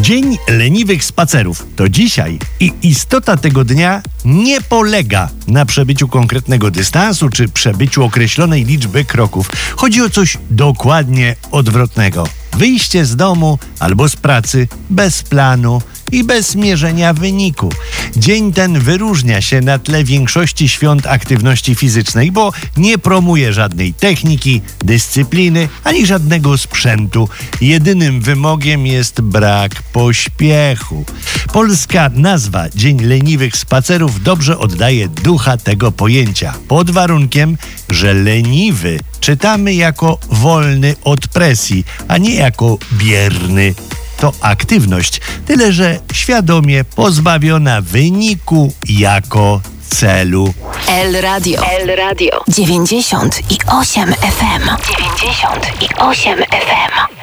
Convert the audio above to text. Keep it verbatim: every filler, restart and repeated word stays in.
Dzień leniwych spacerów to dzisiaj i istota tego dnia nie polega na przebyciu konkretnego dystansu czy przebyciu określonej liczby kroków. Chodzi o coś dokładnie odwrotnego. Wyjście z domu albo z pracy bez planu i bez mierzenia wyniku. Dzień ten wyróżnia się na tle większości świąt aktywności fizycznej, bo nie promuje żadnej techniki, dyscypliny ani żadnego sprzętu. Jedynym wymogiem jest brak pośpiechu. Polska nazwa Dzień Leniwych Spacerów dobrze oddaje ducha tego pojęcia, pod warunkiem, że leniwy czytamy jako wolny od presji, a nie jako bierny. To aktywność, tyle że świadomie pozbawiona wyniku jako celu. El Radio. El Radio. dziewięćdziesiąt i osiem F M. dziewięćdziesiąt i osiem F M.